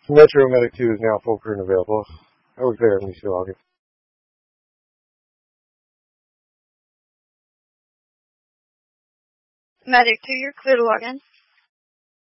Metro Medic 2 is now full current available. I work there in East August. Medic 2, you're clear to log in.